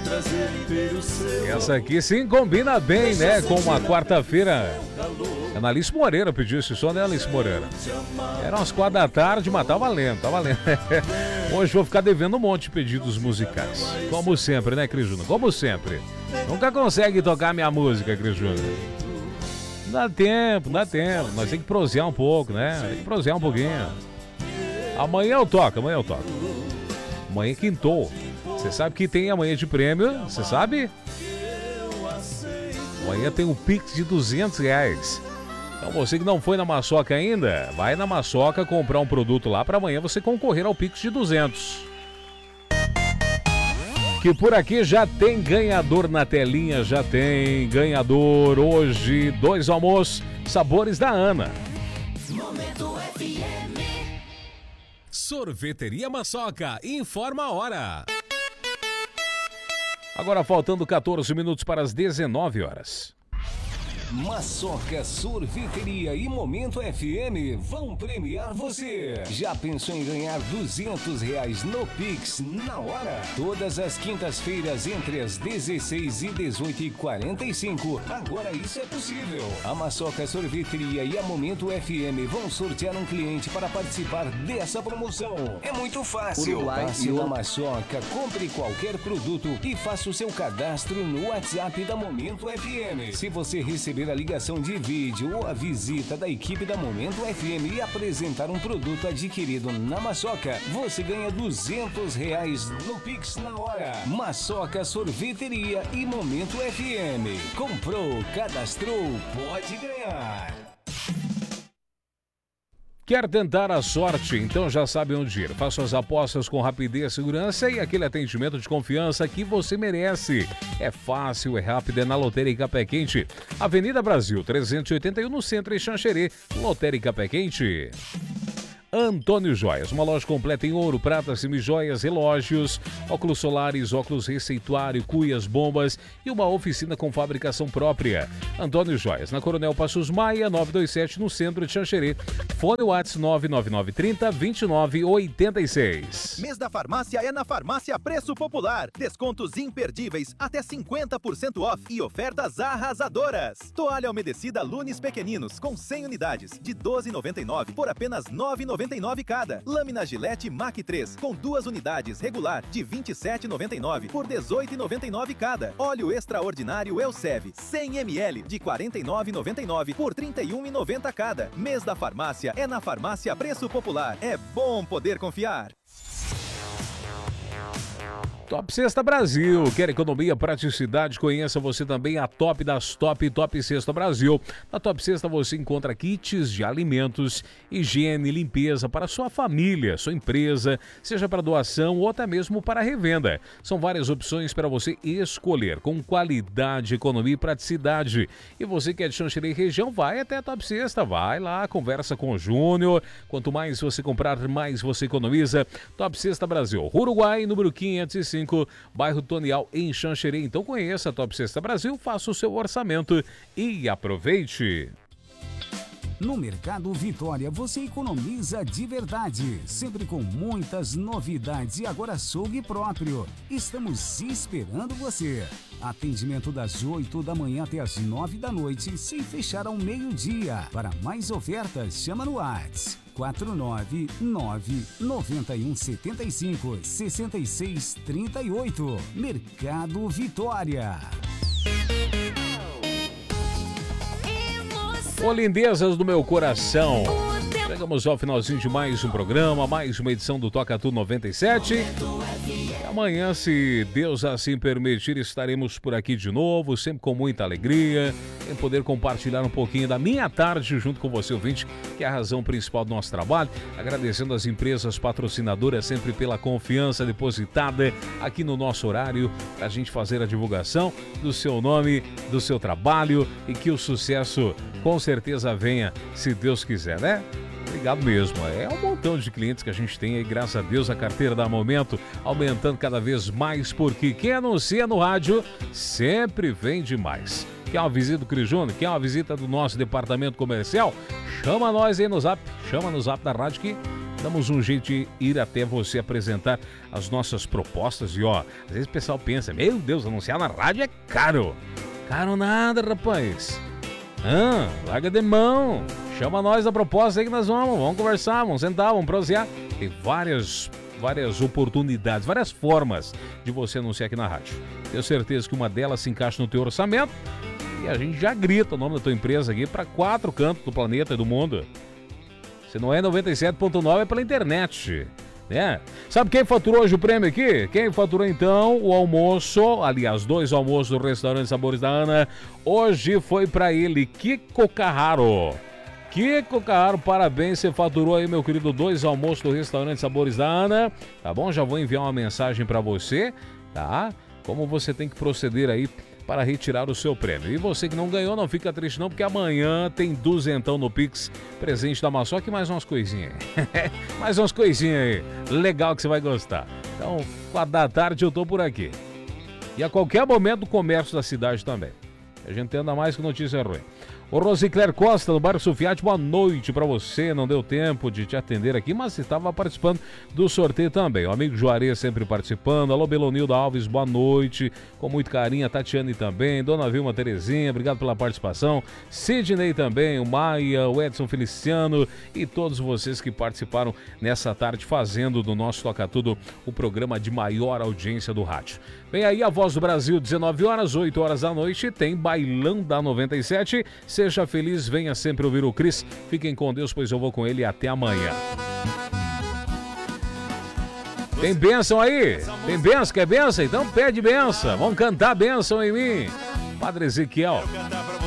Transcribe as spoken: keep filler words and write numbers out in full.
Essa aqui sim combina bem, né? Com uma quarta-feira. Analice Moreira pediu esse som, né, Analice Moreira? Eram as quatro da tarde, mas tá valendo, tá valendo. Hoje vou ficar devendo um monte de pedidos musicais. Como sempre, né, Cris Júnior? Como sempre. Nunca consegue tocar minha música, Cris Júnior. Não dá tempo, não dá tempo. Nós temos que prosear um pouco, né? Tem que prosear um pouquinho. Amanhã eu toco, amanhã eu toco. Amanhã quintou. Você sabe que tem amanhã de prêmio, você sabe? Amanhã tem um Pix de duzentos reais. Então você que não foi na Maçoca ainda, vai na Maçoca comprar um produto lá para amanhã você concorrer ao Pix de duzentos. Que por aqui já tem ganhador na telinha, já tem ganhador hoje, dois almoços, sabores da Ana. Momento F M. Sorveteria Maçoca, informa a hora. Agora faltando quatorze minutos para as dezenove horas. Maçoca Sorveteria e Momento F M vão premiar você. Já pensou em ganhar duzentos reais no Pix na hora? Todas as quintas-feiras entre as dezesseis e dezoito e quarenta e cinco. Agora isso é possível. A Maçoca Sorveteria e a Momento F M vão sortear um cliente para participar dessa promoção. É muito fácil. Uruguai, Passe na Maçoca, compre qualquer produto e faça o seu cadastro no WhatsApp da Momento F M. Se você receber a ligação de vídeo ou a visita da equipe da Momento F M e apresentar um produto adquirido na Maçoca, você ganha duzentos reais no Pix na hora. Maçoca Sorveteria e Momento F M. Comprou, cadastrou, pode ganhar. Quer tentar a sorte? Então já sabe onde ir. Faça as apostas com rapidez, segurança e aquele atendimento de confiança que você merece. É fácil, é rápido, é na Lotérica Pé Quente. Avenida Brasil, trezentos e oitenta e um, no centro em Xanxerê. Lotérica Pé Quente. Antônio Joias, uma loja completa em ouro, prata, semijoias, relógios, óculos solares, óculos receituário, cuias, bombas e uma oficina com fabricação própria. Antônio Joias, na Coronel Passos Maia, novecentos e vinte e sete, no centro de Xanxerê. Fone WhatsApp nove nove nove, trinta, vinte e nove, oitenta e seis. Mês da farmácia é na Farmácia Preço Popular. Descontos imperdíveis, até cinquenta por cento off e ofertas arrasadoras. Toalha umedecida Lunes Pequeninos com cem unidades de doze reais e noventa e nove centavos por apenas nove reais e noventa e nove centavos cada. Lâmina Gillette Mac três com duas unidades regular de vinte e sete reais e noventa e nove centavos por dezoito reais e noventa e nove centavos cada. Óleo extraordinário Elsev cem mililitros de quarenta e nove reais e noventa e nove centavos por trinta e um reais e noventa centavos cada. Mês da farmácia é na Farmácia Preço Popular. É bom poder confiar. Top Sexta Brasil, quer economia, praticidade? Conheça você também a Top das Top, Top Sexta Brasil. Na Top Sexta você encontra kits de alimentos, higiene e limpeza para sua família, sua empresa, seja para doação ou até mesmo para revenda. São várias opções para você escolher, com qualidade, economia e praticidade. E você que é de Xanxerê e região, vai até a Top Sexta, vai lá, conversa com o Júnior. Quanto mais você comprar, mais você economiza. Top Sexta Brasil, Uruguai, número quinhentos e cinco. Bairro Tonial, em Xanxerê. Então conheça a Top Sexta Brasil, faça o seu orçamento e aproveite. No Mercado Vitória você economiza de verdade, sempre com muitas novidades e agora açougue próprio. Estamos esperando você. Atendimento das oito da manhã até as nove da noite, sem fechar ao meio-dia. Para mais ofertas, chama no WhatsApp. quatro nove nove, nove um sete cinco, seis seis três oito. Mercado Vitória. Ô, lindezas do meu coração, chegamos ao finalzinho de mais um programa, mais uma edição do Toca Tu noventa e sete. E amanhã, se Deus assim permitir, estaremos por aqui de novo, sempre com muita alegria, em poder compartilhar um pouquinho da minha tarde junto com você, ouvinte, que é a razão principal do nosso trabalho. Agradecendo as empresas patrocinadoras sempre pela confiança depositada aqui no nosso horário, para a gente fazer a divulgação do seu nome, do seu trabalho, e que o sucesso com certeza venha, se Deus quiser, né? Obrigado mesmo. É um montão de clientes que a gente tem aí, graças a Deus, a carteira da Momento aumentando cada vez mais, porque quem anuncia no rádio sempre vende mais. Quer uma visita do Cris Júnior? Quer uma visita do nosso departamento comercial? Chama nós aí no zap, chama no zap da rádio que damos um jeito de ir até você apresentar as nossas propostas. E ó, às vezes o pessoal pensa, meu Deus, anunciar na rádio é caro. Caro nada, rapaz. Ah, larga de mão. Chama nós da proposta aí que nós vamos. Vamos conversar, vamos sentar, vamos prosear. Tem várias, várias oportunidades, várias formas de você anunciar aqui na rádio. Tenho certeza que uma delas se encaixa no teu orçamento. E a gente já grita o nome da tua empresa aqui para quatro cantos do planeta e do mundo. Se não é noventa e sete ponto nove, é pela internet, né? Sabe quem faturou hoje o prêmio aqui? Quem faturou então o almoço, aliás, dois almoços do restaurante Sabores da Ana, hoje foi para ele, Kiko Carraro. Kiko Carraro, parabéns, você faturou aí, meu querido, dois almoços do restaurante Sabores da Ana, tá bom? Já vou enviar uma mensagem para você, tá? Como você tem que proceder aí para retirar o seu prêmio. E você que não ganhou, não fica triste não, porque amanhã tem duzentão no Pix, presente da Maçoca e mais umas coisinhas. mais umas coisinhas aí, legal que você vai gostar. Então, quatro da tarde eu tô por aqui. E a qualquer momento do comércio da cidade também. A gente anda mais que notícia ruim. O Rosicler Costa, do bairro Sufiati, boa noite para você. Não deu tempo de te atender aqui, mas estava participando do sorteio também. O amigo Juarez sempre participando. Alô, Belonilda Alves, boa noite. Com muito carinho, a Tatiane também. Dona Vilma Terezinha, obrigado pela participação. Sidney também, o Maia, o Edson Feliciano e todos vocês que participaram nessa tarde, fazendo do nosso Toca Tudo o programa de maior audiência do rádio. Vem aí a Voz do Brasil, dezenove horas, oito horas da noite, tem Bailão da noventa e sete. Seja feliz, venha sempre ouvir o Cris. Fiquem com Deus, pois eu vou com ele até amanhã. Tem bênção aí? Tem bênção? Quer bênção? Então pede bênção. Vamos cantar bênção em mim. Padre Ezequiel.